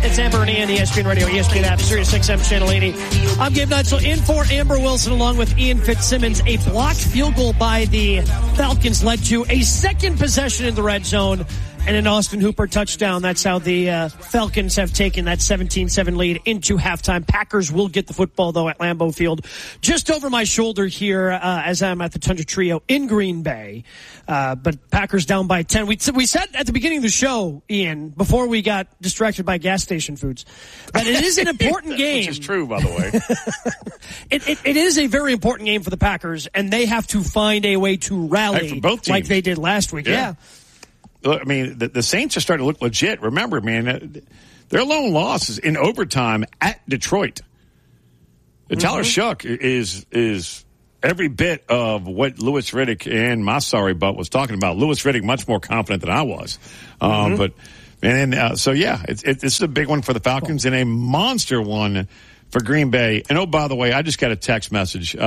It's Amber and Ian, ESPN Radio, ESPN app, Sirius XM Channel 80. I'm Gabe Neitzel in for Amber Wilson along with Ian Fitzsimmons. A blocked field goal by the Falcons led to a second possession in the red zone and an Austin Hooper touchdown. That's how the Falcons have taken that 17-7 lead into halftime. Packers will get the football, though, at Lambeau Field. Just over my shoulder here as I'm at the Tundra Trio in Green Bay. But Packers down by 10. We said at the beginning of the show, Ian, before we got distracted by gas station foods, that it is an important game. Which is true, by the way. It is a very important game for the Packers, and they have to find a way to rally for both teams. Like they did last week. Yeah. I mean, the Saints are starting to look legit. Remember, man, their lone loss is in overtime at Detroit. Tyler Shough is every bit of what Louis Riddick and my sorry butt was talking about. Louis Riddick much more confident than I was. This is a big one for the Falcons and a monster one for Green Bay. And, oh, by the way, I just got a text message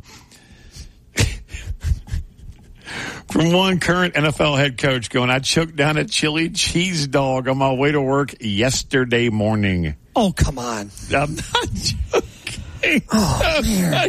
from one current NFL head coach going, I choked down a chili cheese dog on my way to work yesterday morning. Oh, come on. I'm not joking. Oh, man.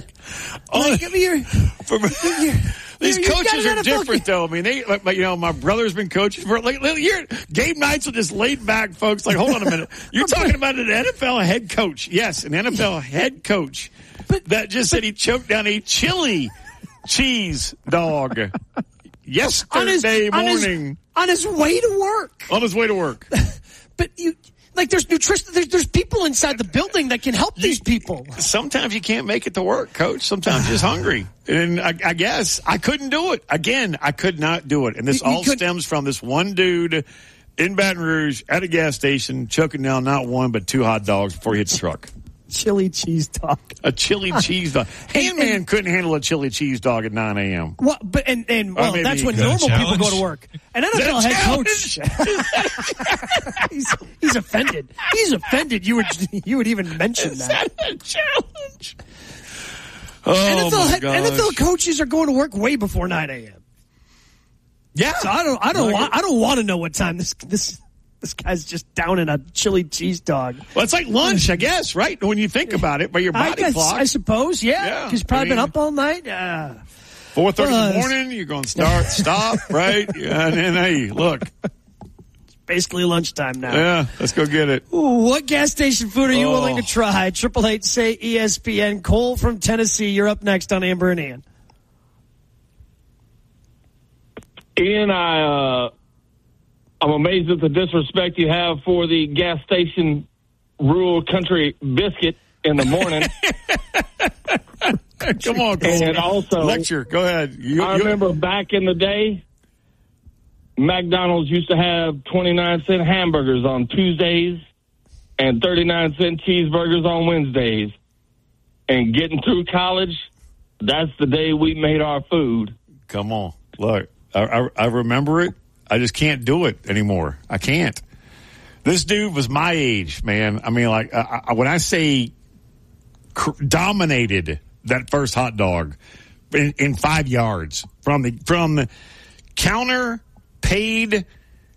These coaches are different, though. I mean, my brother's been coaching for, Gabe Neitzel just laid back, folks. Like, hold on a minute. You're talking about an NFL head coach. Yes, an NFL head coach that just said he choked down a chili cheese dog. Yesterday morning. On his way to work. On his way to work. But there's nutrition. There's people inside the building that can help these people. Sometimes you can't make it to work, Coach. Sometimes you're just hungry. And I guess I couldn't do it. Again, I could not do it. And this all stems from this one dude in Baton Rouge at a gas station choking down not one but two hot dogs before he hit the truck. Chili cheese dog. A chili cheese dog. Handman couldn't handle a chili cheese dog at 9 a.m. Well, but that's when normal people go to work. An NFL head coach, he's offended. He's offended. You would even mention that. A challenge. Oh, NFL coaches are going to work way before 9 a.m. Yeah. So I don't want to know what time this guy's just down in a chili cheese dog. Well, it's like lunch, I guess, right? When you think about it, by your body clock. I suppose, yeah. He's probably been up all night. 4:30 in the morning, you're going to stop, right? Yeah, and then, hey, look. It's basically lunchtime now. Yeah, let's go get it. Ooh, what gas station food are you willing to try? 888 say ESPN. Cole from Tennessee, you're up next on Amber and Ian. Ian, I'm amazed at the disrespect you have for the gas station rural country biscuit in the morning. Come on, Cole. And also, lecture. Go ahead. I remember back in the day, McDonald's used to have 29-cent hamburgers on Tuesdays and 39-cent cheeseburgers on Wednesdays. And getting through college, that's the day we made our food. Come on. Look, I remember it. I just can't do it anymore. I can't. This dude was my age, man. I mean, when I say dominated that first hot dog in 5 yards from the counter, paid,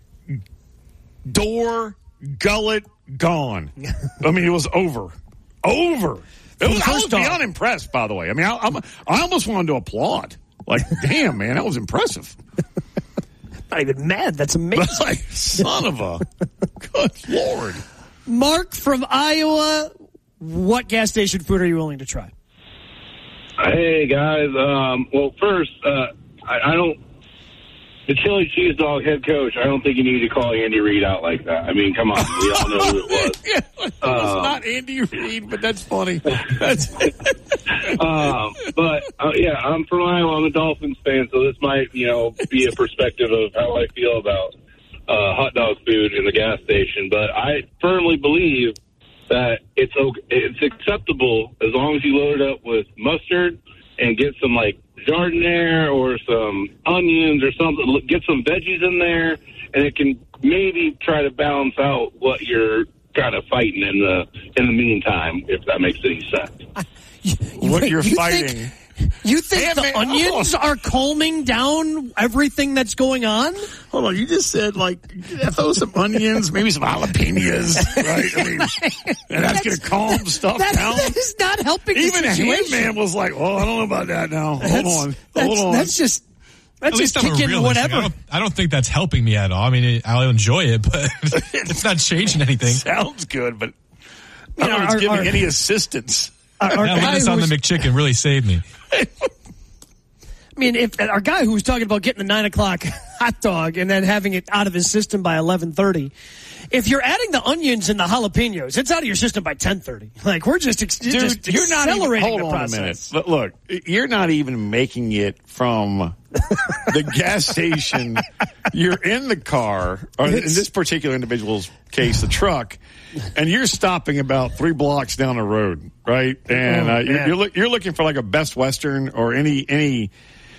door, gullet, gone. I mean, it was over. I was beyond impressed, by the way. I mean, I almost wanted to applaud. Like, damn, man, that was impressive. Not even mad. That's amazing. Like, son of a good Lord. Mark from Iowa, what gas station food are you willing to try? Hey, guys. Well, first, I don't. The chili cheese dog head coach, I don't think you need to call Andy Reid out like that. I mean, come on. We all know who it was. It was not Andy Reid, but that's funny. I'm from Iowa. I'm a Dolphins fan, so this might, be a perspective of how I feel about hot dog food in the gas station. But I firmly believe that it's acceptable as long as you load it up with mustard and get some, jardiniere or some onions or something. Get some veggies in there, and it can maybe try to balance out what you're kind of fighting in the meantime, if that makes any sense. What you're fighting. You think the onions are calming down everything that's going on? Hold on, you just said, like, throw some onions, maybe some jalapenos, right? I mean, and that's going to calm stuff down. That is not helping the situation. Even Handman was like, I don't know about that now. Hold on. That's just kicking whatever. I don't think that's helping me at all. I mean, I'll enjoy it, but it's not changing anything. Sounds good, but I don't know if it's giving any assistance. That lettuce on the McChicken really saved me. I mean, if our guy who was talking about getting the 9 o'clock hot dog and then having it out of his system by 11:30, if you're adding the onions and the jalapenos, it's out of your system by 10:30. Like, we're just accelerating you're not even, hold the on process. a minute. But look, you're not even making it from the gas station. You're in the car, or in this particular individual's case, the truck, and you're stopping about 3 blocks down the road, right? And you're looking for like a Best Western or any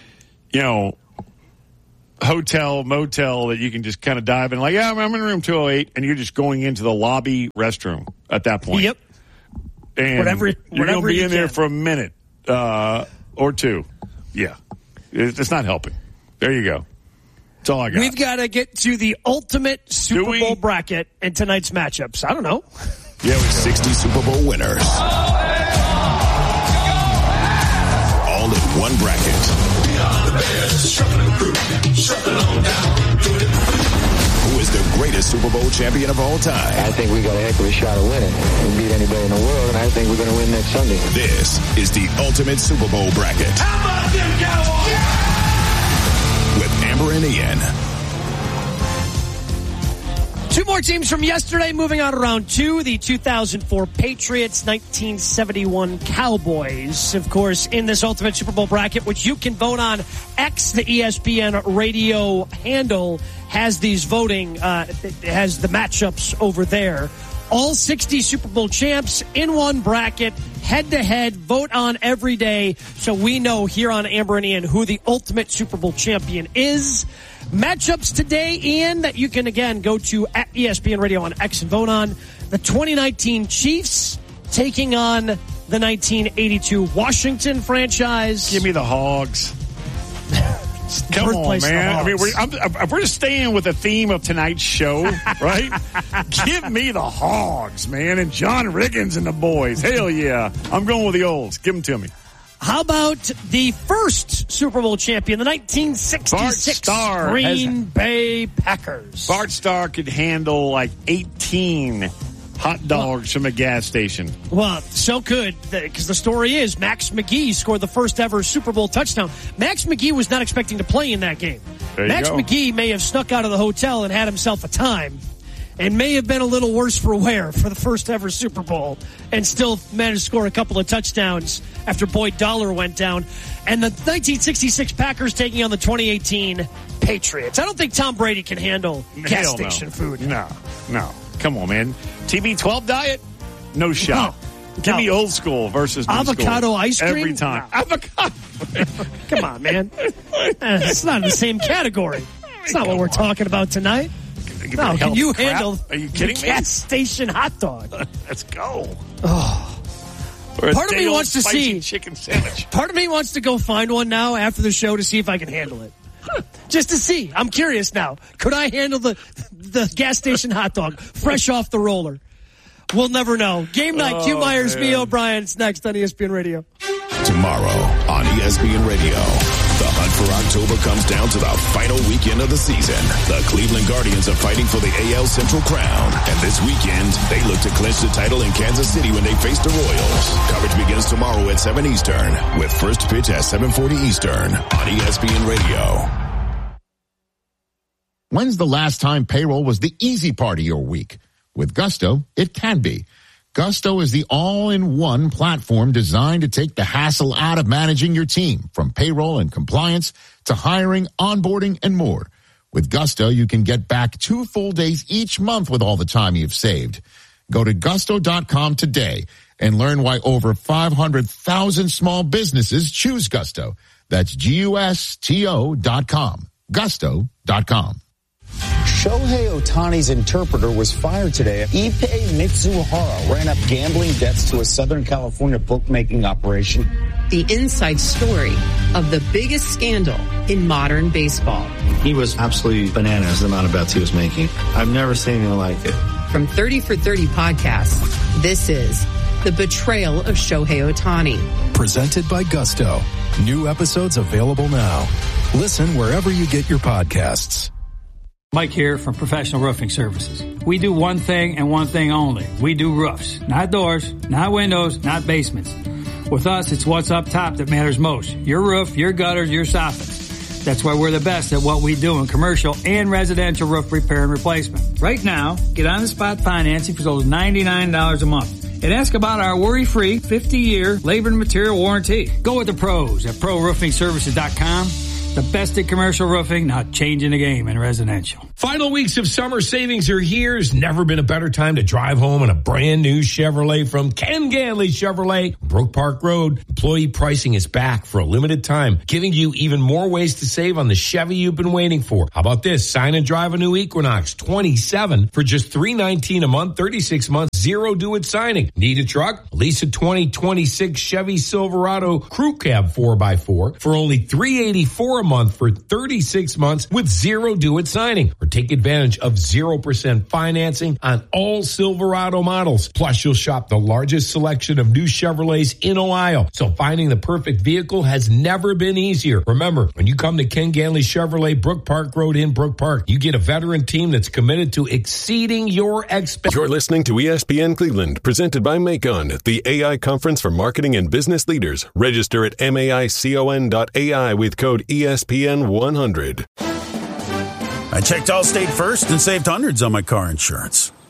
hotel, motel that you can just kind of dive in. Like, I'm in room 208, and you're just going into the lobby restroom at that point. Yep. And you're going to be in there for a minute or two. Yeah. It's not helping. There you go. That's all I got. We've got to get to the ultimate Super Bowl bracket and tonight's matchups. I don't know. Yeah, 60 Super Bowl winners. All in one bracket. Who is the greatest Super Bowl champion of all time? I think we got a heck of a shot of winning. We can beat anybody in the world, and I think we're going to win next Sunday. This is the ultimate Super Bowl bracket. How about them Cowboys? Yeah! With Amber and Ian. 2 more teams from yesterday moving on to round 2. The 2004 Patriots, 1971 Cowboys. Of course, in this ultimate Super Bowl bracket, which you can vote on. X, the ESPN radio handle, has these voting, has the matchups over there. All 60 Super Bowl champs in one bracket, head-to-head, vote on every day, so we know here on Amber and Ian who the ultimate Super Bowl champion is. Matchups today, Ian, that you can, again, go to at ESPN Radio on X and vote on. The 2019 Chiefs taking on the 1982 Washington franchise. Give me the Hogs. Come on, man. I mean, we're just staying with the theme of tonight's show, right? Give me the Hogs, man, and John Riggins and the boys. Hell yeah. I'm going with the Olds. Give them to me. How about the first Super Bowl champion, the 1966 Green Bay Packers? Bart Starr could handle like 18 hot dogs from a gas station. Well, so could, because the story is Max McGee scored the first ever Super Bowl touchdown. Max McGee was not expecting to play in that game. Max McGee may have snuck out of the hotel and had himself a time, and may have been a little worse for wear for the first ever Super Bowl, and still managed to score a couple of touchdowns after Boyd Dollar went down. And the 1966 Packers taking on the 2018 Patriots. I don't think Tom Brady can handle gas station food. No. Come on, man. TB12 diet? No shot. Give me old school versus new avocado school. Ice cream? Every time. No. Avocado. Come on, man. It's not in the same category. It's not what we're talking about tonight. No, can you handle Are you kidding the me? gas station hot dog? Let's go. Oh. Part of me wants to see chicken sandwich. Part of me wants to go find one now after the show to see if I can handle it. Just to see. I'm curious now. Could I handle the gas station hot dog fresh off the roller? We'll never know. Game night, Q Myers, me O'Brien. It's next on ESPN Radio. Tomorrow on ESPN Radio, the hunt for October comes down to the final weekend of the season. The Cleveland Guardians are fighting for the AL Central crown, and this weekend they look to clinch the title in Kansas City when they face the Royals. Coverage begins tomorrow at 7 Eastern, with first pitch at 7:40 Eastern on ESPN Radio. When's the last time payroll was the easy part of your week? With Gusto, it can be. Gusto is the all-in-one platform designed to take the hassle out of managing your team, from payroll and compliance to hiring, onboarding, and more. With Gusto, you can get back 2 full days each month with all the time you've saved. Go to gusto.com today and learn why over 500,000 small businesses choose Gusto. That's GUSTO.com. Gusto.com. Shohei Ohtani's interpreter was fired today. Ippei Mitsuhara ran up gambling debts to a Southern California bookmaking operation the inside story of the biggest scandal in modern baseball. He was absolutely bananas, the amount of bets he was making. I've never seen anything like it. From 30 for 30 podcasts, this is The Betrayal of Shohei Ohtani. Presented by Gusto. New episodes available now. Listen wherever you get your podcasts. Mike here from Professional Roofing Services. We do one thing and one thing only. We do roofs, not doors, not windows, not basements. With us, it's what's up top that matters most. Your roof, your gutters, your soffits. That's why we're the best at what we do in commercial and residential roof repair and replacement. Right now, get on-the-spot financing for those $99 a month. And ask about our worry-free 50-year labor and material warranty. Go with the pros at ProRoofingServices.com. The best in commercial roofing, not changing the game in residential. Final weeks of summer savings are here. There's never been a better time to drive home in a brand new Chevrolet from Ken Ganley Chevrolet, Brook Park Road. Employee pricing is back for a limited time, giving you even more ways to save on the Chevy you've been waiting for. How about this? Sign and drive a new Equinox 27 for just $319 a month, 36 months, zero due at signing. Need a truck? Lease a 2026 Chevy Silverado Crew Cab 4x4 for only $384 a month for 36 months with zero due at signing. Or take advantage of 0% financing on all Silverado models. Plus, you'll shop the largest selection of new Chevrolets in Ohio. So finding the perfect vehicle has never been easier. Remember, when you come to Ken Ganley Chevrolet, Brook Park Road in Brook Park, you get a veteran team that's committed to exceeding your expectations. You're listening to ESPN Cleveland, presented by Macon, the AI conference for marketing and business leaders. Register at maicon.ai with code ESPN100. I checked Allstate first and saved hundreds on my car insurance.